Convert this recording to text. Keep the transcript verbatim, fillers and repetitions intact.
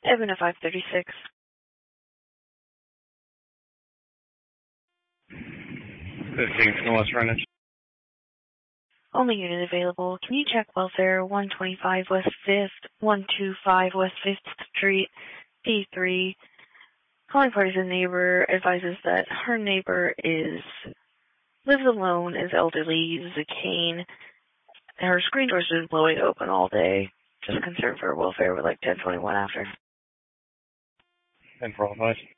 Evan at five thirty-six. fifteen from West Greenwich. Only unit available. Can you check welfare one twenty-five West fifth, one twenty-five West fifth Street, D three. Calling parties a neighbor advises that her neighbor is lives alone, is elderly, uses a cane. Her screen door's been blowing open all day. Just concerned for her welfare with like ten twenty-one after. ten for all advice.